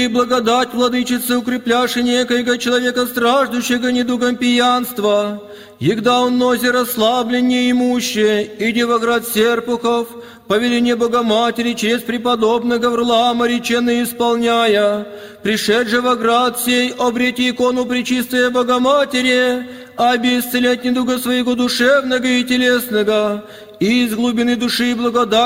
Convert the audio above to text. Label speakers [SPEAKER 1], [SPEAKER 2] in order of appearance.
[SPEAKER 1] и благодать владычицы, укрепляши некоего человека, страждущего недугом пьянства, егда он нозе расслаблен неимуще, иди во град Серпухов, по велению Богоматери, честь преподобного Гаврлама, речено исполняя, пришед же во град сей, обрети икону Пречистая Богоматери, аби исцелять недуга своего душевного и телесного, и из глубины души благодать